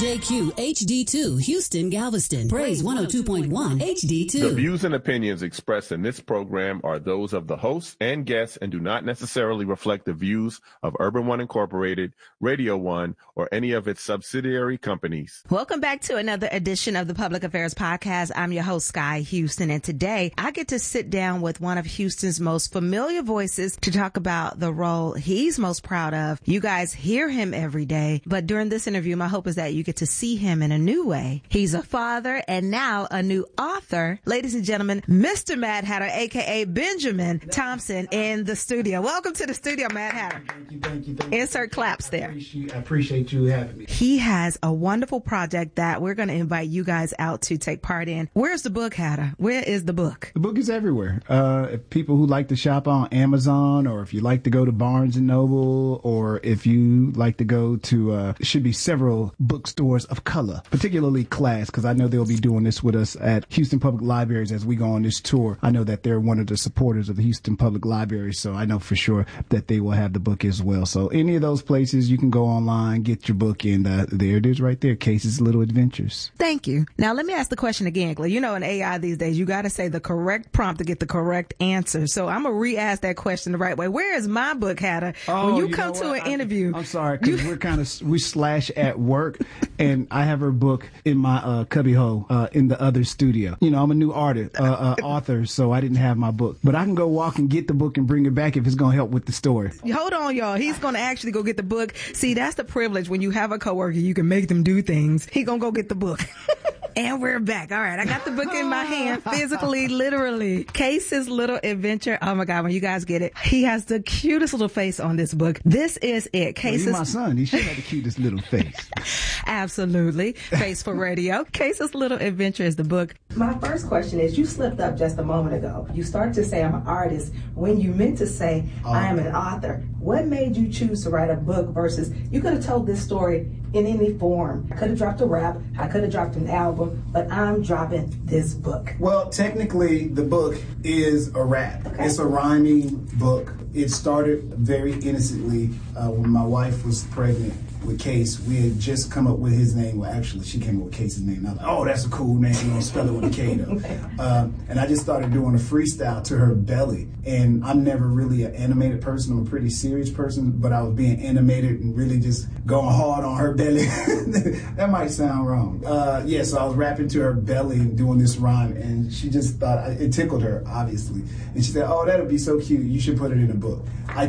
KJQ HD2, Houston, Galveston. Praise 102.1 HD2. The views and opinions expressed in this program are those of the hosts and guests and do not necessarily reflect the views of Urban One Incorporated, Radio One, or any of its subsidiary companies. Welcome back to another edition of the Public Affairs Podcast. I'm your host, Sky Houston, and today I get to sit down with one of Houston's most familiar voices to talk about the role he's most proud of. You guys hear him every day, but during this interview, my hope is that you get to see him in a new way. He's a father and now a new author. Ladies and gentlemen, Mr. Mad Hatter, a.k.a. Benjamin Thompson, in the studio. Welcome to the studio, Mad Hatter. Thank you. Insert claps there. I appreciate you having me. He has a wonderful project that we're going to invite you guys out to take part in. Where's the book, Hatter? Where is the book? The book is everywhere. If people who like to shop on Amazon, or if you like to go to Barnes & Noble, or if you like to go to, should be several bookstores of color, particularly Class, because I know they'll be doing this with us at Houston Public Libraries as we go on this tour. I know that they're one of the supporters of the Houston Public Library, so I know for sure that they will have the book as well. So any of those places, you can go online, get your book, and there it is right there, Case's Little Adventures. Thank you. Now, let me ask the question again. You know, in AI these days, you got to say the correct prompt to get the correct answer. So I'm going to re-ask that question the right way. Where is my book, Hatter? When you come to an interview. I'm sorry, because we slash at work, and I have her book in my cubbyhole in the other studio. You know, I'm a new artist, author, so I didn't have my book. But I can go walk and get the book and bring it back if it's going to help with the story. Hold on, y'all. He's going to actually go get the book. See, that's the privilege when you have a coworker. You can make them do things. He going to go get the book. And we're back. All right. I got the book in my hand, physically, literally. Case's Little Adventure. Oh my God. When you guys get it, he has the cutest little face on this book. This is it. Case's. Well, he's my son. He should have the cutest little face. Absolutely. Face for radio. Case's Little Adventure is the book. My first question is, you slipped up just a moment ago. You started to say I'm an artist when you meant to say I am an author. What made you choose to write a book versus you could have told this story in any form? I could have dropped a rap, I could have dropped an album, but I'm dropping this book. Well, technically, the book is a rap. Okay. It's a rhyming book. It started very innocently when my wife was pregnant with Case. We had just come up with his name. Well, actually, she came up with Case's name. I was like, oh, that's a cool name. You don't spell it with a K, though. And I just started doing a freestyle to her belly. And I'm never really an animated person. I'm a pretty serious person, but I was being animated and really just going hard on her belly. That might sound wrong. So I was rapping to her belly and doing this rhyme, and she just thought, it tickled her, obviously. And she said, oh, that'll be so cute. You should put it in a book.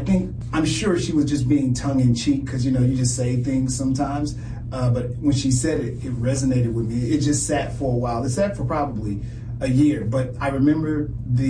I'm sure she was just being tongue-in-cheek, because, you know, you just say things sometimes. But when she said it, it resonated with me. It just sat for a while. It sat for probably a year, but I remember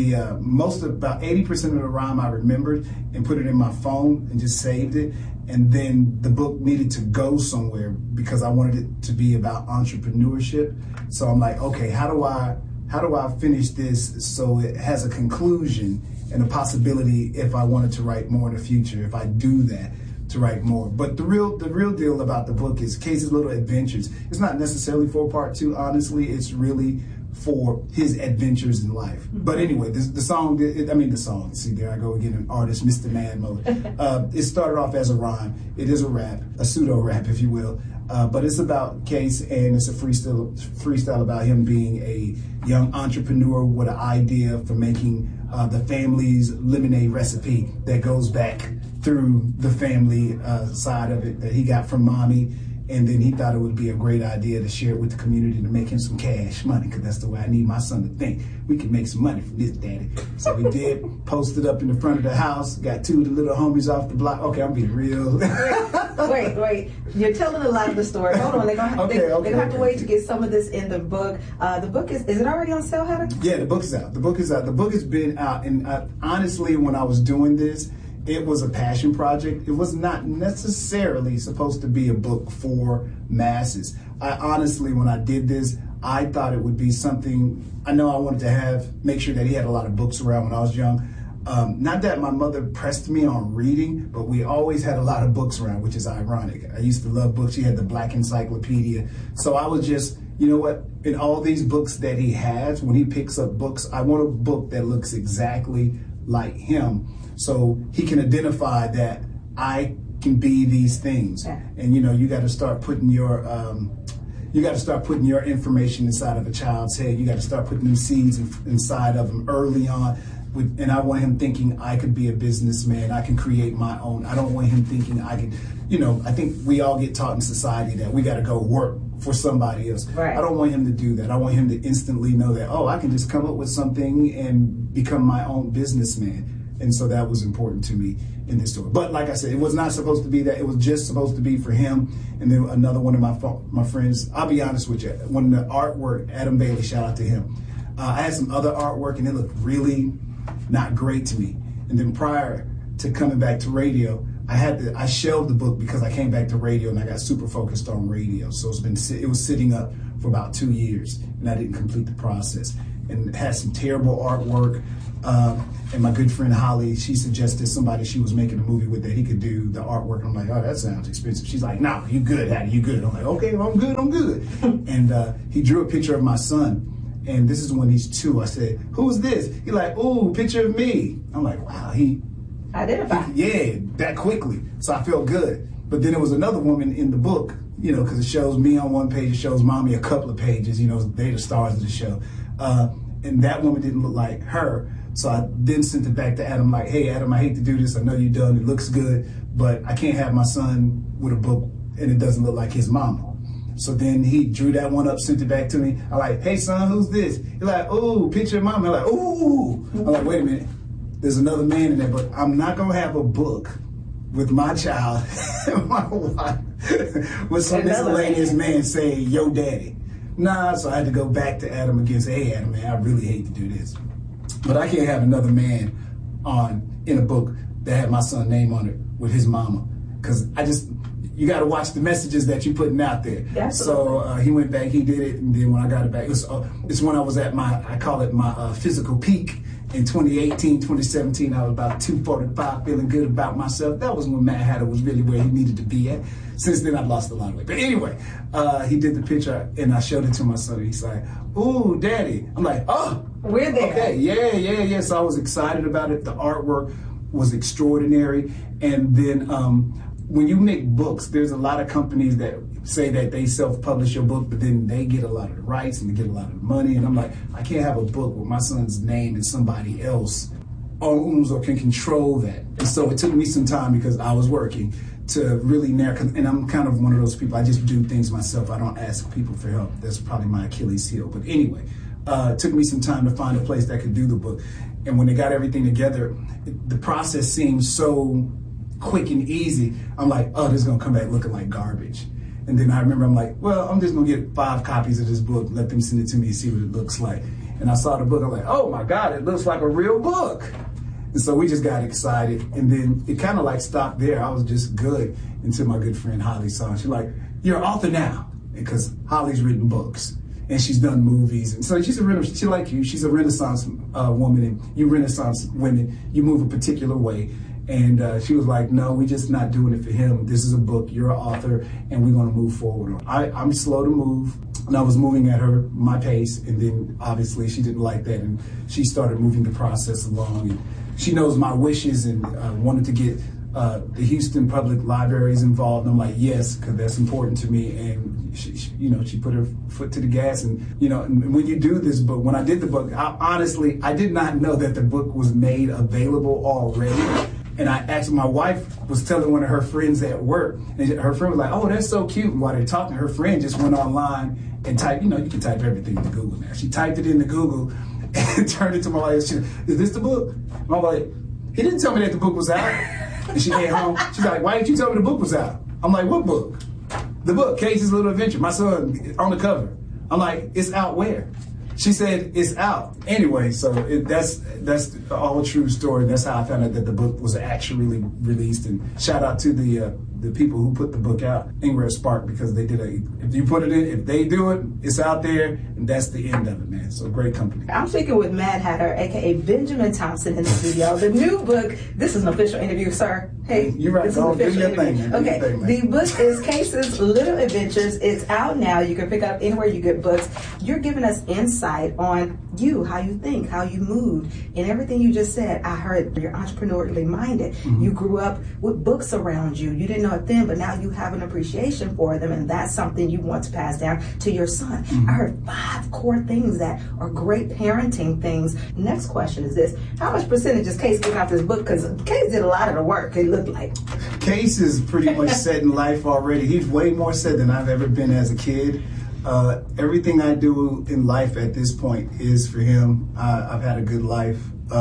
about 80% of the rhyme I remembered and put it in my phone and just saved it. And then the book needed to go somewhere because I wanted it to be about entrepreneurship. So I'm like, okay, how do I finish this so it has a conclusion and a possibility if I wanted to write more in the future, if I do that, to write more. But the real deal about the book is Case's Little Adventures. It's not necessarily for part two, honestly. It's really for his adventures in life. But anyway, the song, see, there I go again, an artist, Mr. Man mode. It started off as a rhyme. It is a rap, a pseudo-rap, if you will. But it's about Case, and it's a freestyle about him being a young entrepreneur with an idea for making the family's lemonade recipe that goes back through the family side of it that he got from mommy. And then he thought it would be a great idea to share it with the community to make him some cash money, because that's the way I need my son to think. We can make some money from this, daddy. So we did, posted up in the front of the house, got two of the little homies off the block. Okay, I'm being real. Wait. You're telling a lot of the story. Hold on. They're going to have to wait to get some of this in the book. The book is it already on sale, Hatter? Yeah, the book is out. The book has been out. And honestly, when I was doing this, it was a passion project. It was not necessarily supposed to be a book for masses. I honestly, when I did this, I thought it would be something, I know I wanted to make sure that he had a lot of books around when I was young. Not that my mother pressed me on reading, but we always had a lot of books around, which is ironic. I used to love books. She had the Black Encyclopedia. So I was just, you know what, in all these books that he has, when he picks up books, I want a book that looks exactly like him, so he can identify that I can be these things. Yeah. And you know, you got to start putting your You got to start putting your information inside of a child's head. You got to start putting them seeds inside of them early on. And I want him thinking I could be a businessman. I can create my own. I don't want him thinking I can, I think we all get taught in society that we got to go work for somebody else. Right. I don't want him to do that. I want him to instantly know that, I can just come up with something and become my own businessman. And so that was important to me in this story. But like I said, it was not supposed to be that. It was just supposed to be for him. And then another one of my friends, I'll be honest with you, when the artwork, Adam Bailey, shout out to him. I had some other artwork and it looked really not great to me. And then prior to coming back to radio, I shelved the book because I came back to radio and I got super focused on radio. So it was sitting up for about 2 years and I didn't complete the process. And it had some terrible artwork. And my good friend Holly, she suggested somebody she was making a movie with that he could do the artwork. I'm like, oh, that sounds expensive. She's like, no, you good, Hattie, you good. I'm like, okay, well, I'm good. And he drew a picture of my son. And this is when he's 2. I said, who's this? He's like, ooh, picture of me. I'm like, wow, he identified. Yeah, that quickly. So I felt good. But then there was another woman in the book, because it shows me on one page, it shows mommy a couple of pages, they're the stars of the show. And that woman didn't look like her. So I then sent it back to Adam like, hey, Adam, I hate to do this. I know you're done. It looks good, but I can't have my son with a book and it doesn't look like his mama. So then he drew that one up, sent it back to me. I'm like, hey, son, who's this? He's like, ooh, picture of mama. I'm like, ooh. I'm like, wait a minute. There's another man in there, but I'm not going to have a book with my child and my wife with some miscellaneous man saying, yo, daddy. Nah, so I had to go back to Adam again and say, hey, Adam, man, I really hate to do this. But I can't have another man in a book that had my son's name on it with his mama. Because you got to watch the messages that you're putting out there. Absolutely. So he went back, he did it, and then when I got it back, it's when I was at I call it my physical peak. In 2018, 2017, I was about 245, feeling good about myself. That was when Mad Hatter was really where he needed to be at. Since then, I've lost a lot of weight. But anyway, he did the picture, and I showed it to my son. He's like, ooh, daddy. I'm like, oh. We're there. Okay, yeah. So I was excited about it. The artwork was extraordinary. And then when you make books, there's a lot of companies that say that they self-publish your book, but then they get a lot of the rights and they get a lot of the money. And I'm like, I can't have a book with my son's name and somebody else owns or can control that. And so it took me some time because I was working to really narrow, and I'm kind of one of those people, I just do things myself. I don't ask people for help. That's probably my Achilles heel. But anyway, it took me some time to find a place that could do the book. And when they got everything together, the process seemed so quick and easy. I'm like, oh, this is going to come back looking like garbage. And then I remember I'm like, well, I'm just going to get 5 copies of this book, let them send it to me and see what it looks like. And I saw the book, I'm like, oh my God, it looks like a real book. And so we just got excited. And then it kind of like stopped there. I was just good until my good friend Holly saw it. She's like, you're an author now. Because Holly's written books and she's done movies. And so she like you, she's a Renaissance woman, and you Renaissance women, you move a particular way. And she was like, no, we're just not doing it for him. This is a book, you're an author, and we're going to move forward. I'm slow to move, and I was moving at my pace, and then obviously she didn't like that, and she started moving the process along. And she knows my wishes and wanted to get the Houston Public Libraries involved. And I'm like, yes, because that's important to me. And she put her foot to the gas. And and when you do this book, when I did the book, I did not know that the book was made available already. And I actually, my wife was telling one of her friends at work, and her friend was like, oh, that's so cute. And while they're talking, her friend just went online and typed, you can type everything into Google now. She typed it into Google and turned it to my wife. She said, is this the book? And I'm like, he didn't tell me that the book was out. And she came home. She's like, why didn't you tell me the book was out? I'm like, what book? The book, Casey's Little Adventure. My son on the cover. I'm like, it's out where? She said, it's out. Anyway, so that's all a true story. That's how I found out that the book was actually released. And shout out to the people who put the book out, Ingrid Spark, because they did if you put it in, if they do it, it's out there, and that's the end of it, man. So great company. I'm speaking with Mad Hatter, aka Benjamin Thompson, in the studio. The new book, this is an official interview, sir. Hey, you're right. This is an official interview. Okay, the book is Casey's Little Adventures. It's out now. You can pick it up anywhere you get books. You're giving us insight on you, how you think, how you moved, and everything you just said. I heard you're entrepreneurially minded. Mm-hmm. You grew up with books around you. You didn't know know it then, but now you have an appreciation for them, and that's something you want to pass down to your son. I heard 5 core things that are great parenting things. Next question is this: how much percentage is Case getting out this book? Because Case did a lot of the work, it looked like. Case is pretty much set in life already. He's way more set than I've ever been as a kid. Everything I do in life at this point is for him. I've had a good life.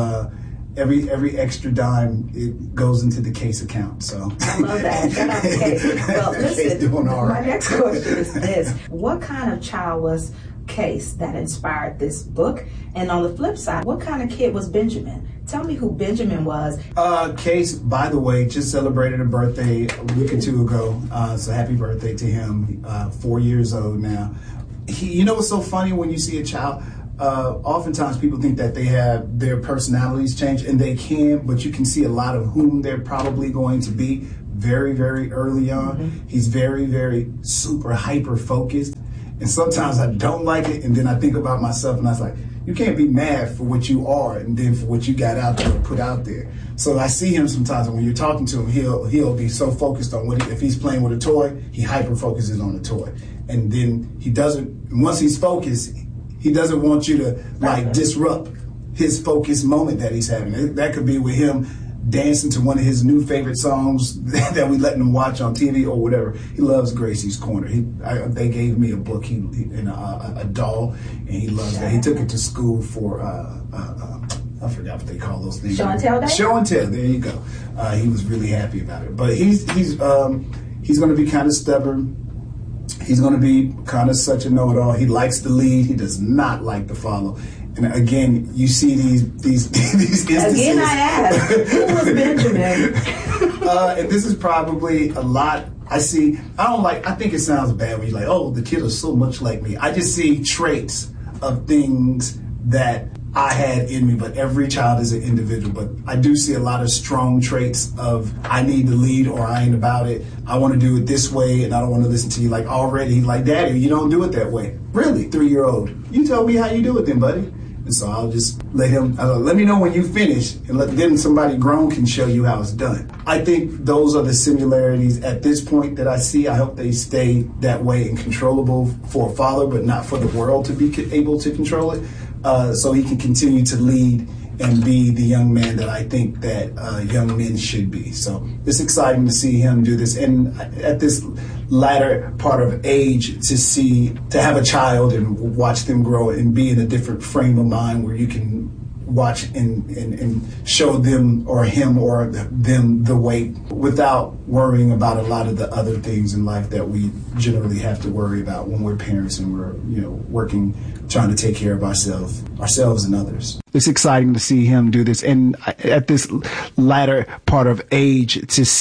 Every extra dime, it goes into the Case account. So I love that. Shout out to Case. Well, listen, doing all right. My next question is this: what kind of child was Case that inspired this book? And on the flip side, what kind of kid was Benjamin? Tell me who Benjamin was. Case, by the way, just celebrated a birthday a week or 2 ago. So happy birthday to him. 4 years old now. You know what's so funny when you see a child? Oftentimes people think that they have their personalities change, and they can, but you can see a lot of whom they're probably going to be very, very early on. He's very, very super hyper focused. And sometimes I don't like it, and then I think about myself, and I was like, you can't be mad for what you are and then for what you got out there and put out there. So I see him sometimes, and when you're talking to him, he'll be so focused on if he's playing with a toy, he hyper focuses on the toy. And then he doesn't, once he's focused, he doesn't want you to like disrupt his focus moment that he's having. That could be with him dancing to one of his new favorite songs that we letting him watch on TV or whatever. He loves Gracie's Corner. They gave me a book and a doll, and he loves that. He took it to school for I forgot what they call those things. Show and Tell Day? Show and Tell. There you go. He was really happy about it. But he's going to be kind of stubborn. He's going to be kind of such a know-it-all. He likes to lead. He does not like to follow. And again, you see these instances. Again, I ask, who was Benjamin? And this is probably a lot. I think it sounds bad when you're like, oh, the kid is so much like me. I just see traits of things that I had in me, but every child is an individual. But I do see a lot of strong traits of I need to lead, or I ain't about it. I want to do it this way, and I don't want to listen to you. Like already, like, Daddy, you don't do it that way. Really, 3-year-old. You tell me how you do it then, buddy. And so I'll just let me know when you finish, and then somebody grown can show you how it's done. I think those are the similarities at this point that I see. I hope they stay that way and controllable for a father, but not for the world to be able to control it. So he can continue to lead and be the young man that I think that young men should be. So it's exciting to see him do this. And at this latter part of age, to have a child and watch them grow and be in a different frame of mind where you can watch and show them or him or them the way without worrying about a lot of the other things in life that we generally have to worry about when we're parents and we're, working, trying to take care of ourselves and others. It's exciting to see him do this. And at this latter part of age,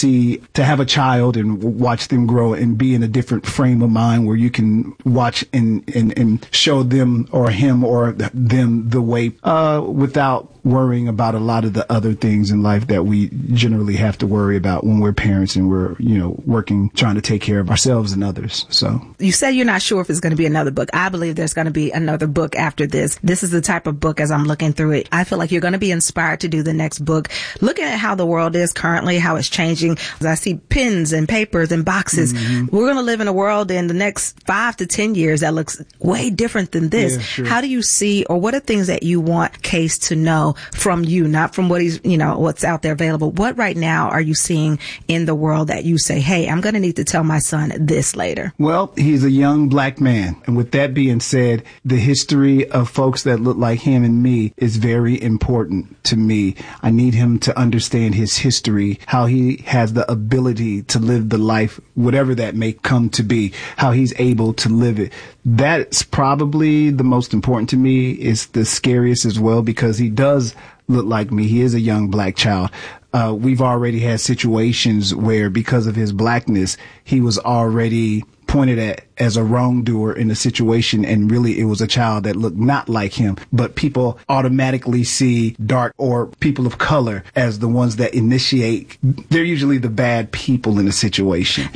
to have a child and watch them grow and be in a different frame of mind where you can watch and show them or him or them the way without worrying about a lot of the other things in life that we generally have to worry about when we're parents and we're, working, trying to take care of ourselves and others. So you say you're not sure if it's going to be another book. I believe there's going to be another book after this. This is the type of book, as I'm looking through it, I feel like you're going to be inspired to do the next book. Looking at how the world is currently, how it's changing. I see pens and papers and boxes. Mm-hmm. We're going to live in a world in the next 5 to 10 years that looks way different than this. Yeah, sure. How do you see, or what are things that you want Case to know from you, not from what he's, what's out there available? What right now are you seeing in the world that you say, hey, I'm going to need to tell my son this later? Well, he's a young black man. And with that being said, the history of folks that look like him and me is very important to me. I need him to understand his history, how he has the ability to live the life, whatever that may come to be, how he's able to live it. That's probably the most important to me. It's the scariest as well, because he does look like me. He is a young black child. We've already had situations where, because of his blackness, he was already pointed at as a wrongdoer in a situation, and really it was a child that looked not like him. But people automatically see dark or people of color as the ones that initiate. They're usually the bad people in a situation.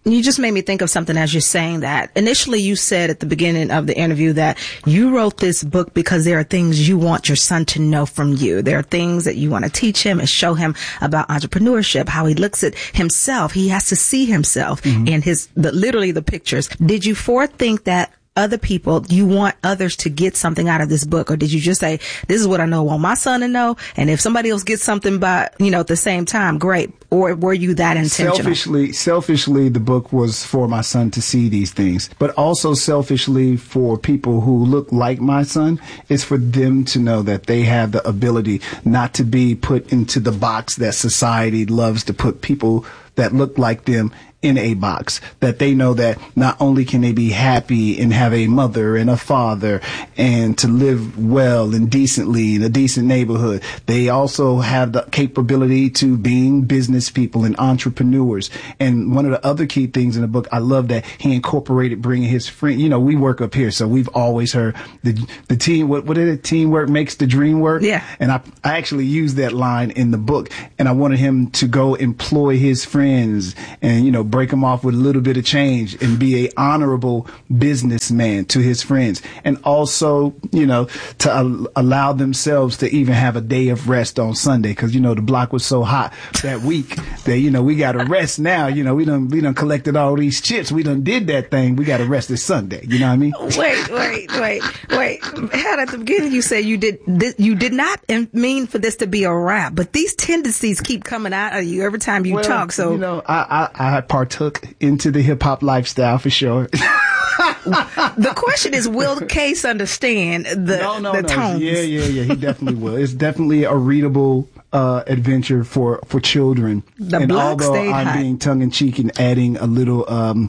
You just made me think of something as you're saying that. Initially, you said at the beginning of the interview that you wrote this book because there are things you want your son to know from you. There are things that you want to teach him and show him about entrepreneurship, how he looks at himself. He has to see himself in literally the pictures. Did you forethink that other people, you want others to get something out of this book? Or did you just say, this is what I know, I want my son to know, and if somebody else gets something by, at the same time, great? Or were you that intentional? Selfishly, the book was for my son to see these things, but also selfishly for people who look like my son, it's for them to know that they have the ability not to be put into the box that society loves to put people that look like them in a box, that they know that not only can they be happy and have a mother and a father and to live well and decently in a decent neighborhood, they also have the capability to being business people and entrepreneurs. And one of the other key things in the book, I love that he incorporated bringing his friend. We work up here, so we've always heard the team. What is it? Teamwork makes the dream work. Yeah. And I used that line in the book, and I wanted him to go employ his friends and break them off with a little bit of change and be a honorable businessman to his friends, and also to allow themselves to even have a day of rest on Sunday, because the block was so hot that week that we got to rest now. We done collected all these chips, we done did that thing, we got to rest this Sunday. You know what I mean? Wait. Had at the beginning you said you did not mean for this to be a rap, but these tendencies keep coming out of you every time you talk. So I partook into the hip hop lifestyle for sure. The question is, will Case understand the tones? Yeah. He definitely will. It's definitely a readable adventure for children. And although I'm being tongue in cheek and adding a little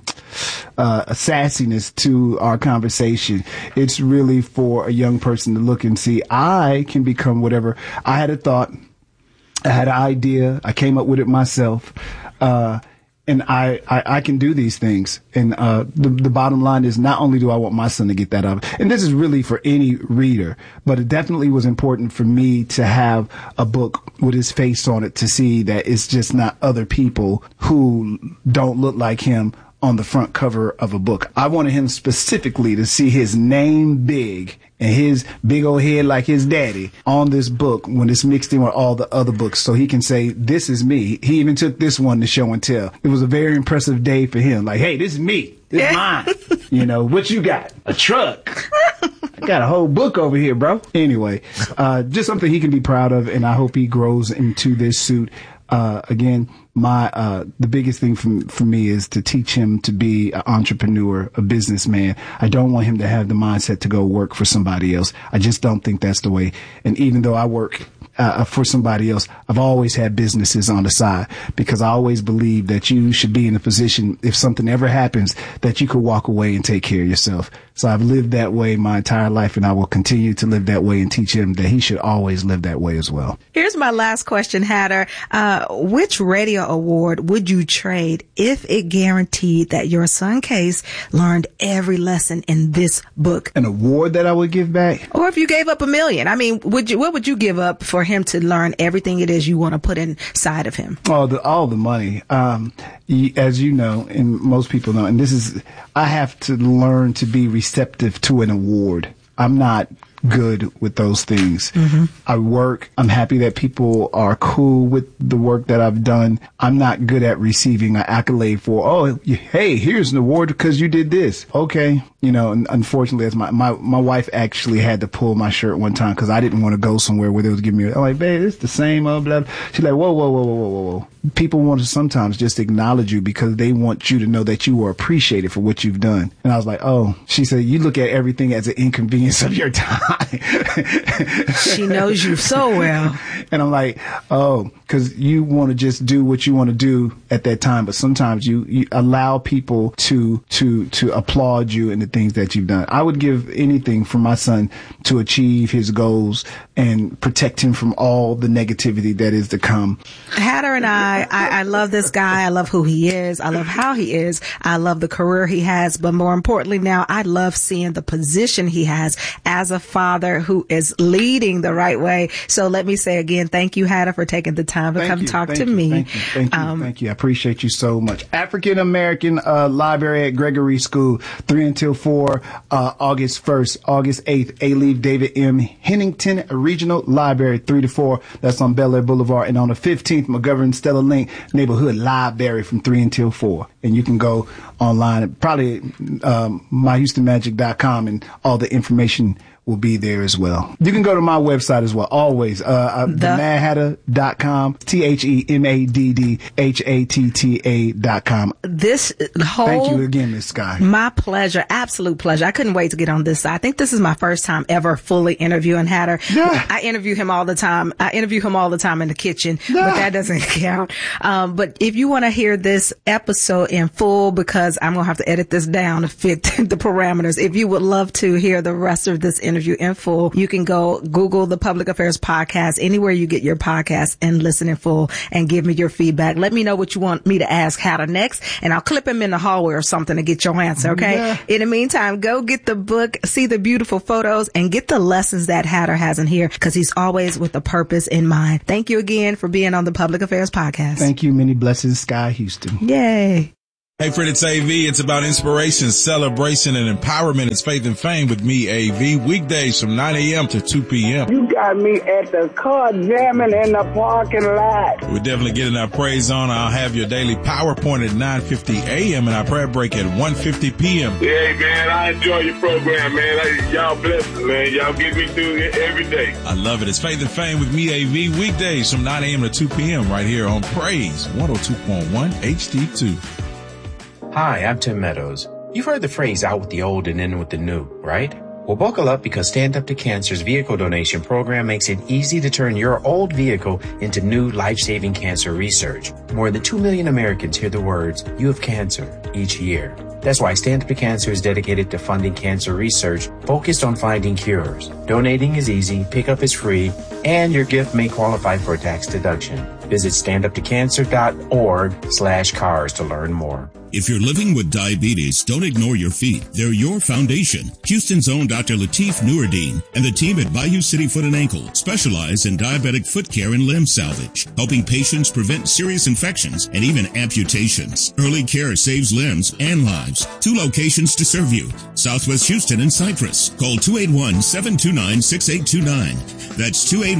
sassiness to our conversation, it's really for a young person to look and see, I can become whatever. I had a thought, I had an idea, I came up with it myself. And I can do these things. And the bottom line is, not only do I want my son to get that out of it, and this is really for any reader, but it definitely was important for me to have a book with his face on it, to see that it's just not other people who don't look like him on the front cover of a book. I wanted him specifically to see his name big and his big old head like his daddy on this book when it's mixed in with all the other books, so he can say, this is me. He even took this one to show and tell. It was a very impressive day for him. Like, hey, this is me. This is mine. What you got? A truck. I got a whole book over here, bro. Anyway, just something he can be proud of, and I hope he grows into this suit. Again, the biggest thing for me is to teach him to be an entrepreneur, a businessman. I don't want him to have the mindset to go work for somebody else. I just don't think that's the way. And even though I work for somebody else, I've always had businesses on the side, because I always believe that you should be in a position, if something ever happens, that you could walk away and take care of yourself. So I've lived that way my entire life, and I will continue to live that way and teach him that he should always live that way as well. Here's my last question, Hatter. Which radio award would you trade if it guaranteed that your son Case learned every lesson in this book? An award that I would give back? Or if you gave up $1 million, what would you give up for him to learn everything it is you want to put inside of him? All the money. As you know, and most people know, and I have to learn to be receptive to an award. I'm not good with those things. I work. I'm happy that people are cool with the work that I've done. I'm not good at receiving an accolade for, hey, here's an award because you did this. Okay. And unfortunately, as my wife actually had to pull my shirt one time because I didn't want to go somewhere where they was giving me, I'm like, babe, it's the same, blah, blah. She's like, whoa. People want to sometimes just acknowledge you because they want you to know that you were appreciated for what you've done. And I was like, she said, you look at everything as an inconvenience of your time. She knows you so well. And I'm like, because you want to just do what you want to do at that time. But sometimes you allow people to applaud you in the things that you've done. I would give anything for my son to achieve his goals and protect him from all the negativity that is to come. Hatter and I I love this guy. I love who he is. I love how he is. I love the career he has. But more importantly now, I love seeing the position he has as a father who is leading the right way. So let me say again, thank you, Hatter, for taking the time to come talk to me. Thank you. I appreciate you so much. African American Library at Gregory School, 3 until 4, August 1st, August 8th, A-Leave David M. Hennington Regional Library, 3 to 4. That's on Bel Air Boulevard. And on the 15th, McGovern Stella Link Neighborhood Library from 3 until 4. And you can go online, probably myhoustonmagic.com, and all the information will be there as well. You can go to my website as well, always, themadhatta.com, TheMaddhatta.com. This whole... Thank you again, Ms. Sky. My pleasure. Absolute pleasure. I couldn't wait to get on this side. I think this is my first time ever fully interviewing Hatter. Yeah. I interview him all the time. I interview him all the time in the kitchen, but that doesn't count. But if you want to hear this episode in full, because I'm going to have to edit this down to fit the parameters, if you would love to hear the rest of this interview in full, you can go Google the Public Affairs Podcast, anywhere you get your podcast, and listen in full and give me your feedback. Let me know what you want me to ask Hatter next, and I'll clip him in the hallway or something to get your answer, okay? Yeah. In the meantime, go get the book, see the beautiful photos, and get the lessons that Hatter has in here, because he's always with a purpose in mind. Thank you again for being on the Public Affairs Podcast. Thank you. Many blessings, Sky Houston. Yay. Hey, Fred, it's AV. It's about inspiration, celebration, and empowerment. It's Faith and Fame with me, AV, weekdays from 9 a.m. to 2 p.m. You got me at the car jamming in the parking lot. We're definitely getting our praise on. I'll have your daily PowerPoint at 9:50 a.m. and our prayer break at 1:50 p.m. Yeah, man, I enjoy your program, man. Y'all bless me, man. Y'all get me through it every day. I love it. It's Faith and Fame with me, AV, weekdays from 9 a.m. to 2 p.m. right here on Praise 102.1 HD2. Hi, I'm Tim Meadows. You've heard the phrase out with the old and in with the new, right? Well, buckle up, because Stand Up to Cancer's vehicle donation program makes it easy to turn your old vehicle into new life-saving cancer research. More than 2 million Americans hear the words, "You have cancer," each year. That's why Stand Up to Cancer is dedicated to funding cancer research focused on finding cures. Donating is easy, pickup is free, and your gift may qualify for a tax deduction. Visit standuptocancer.org/cars to learn more. If you're living with diabetes, don't ignore your feet. They're your foundation. Houston's own Dr. Lateef Nuruddin and the team at Bayou City Foot and Ankle specialize in diabetic foot care and limb salvage, helping patients prevent serious infections and even amputations. Early care saves limbs and lives. 2 locations to serve you: Southwest Houston and Cypress. Call 281-729-6829. That's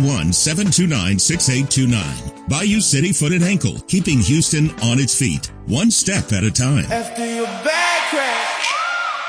281-729-6829. Bayou City Foot and Ankle, keeping Houston on its feet, one step at a time. After your back crack.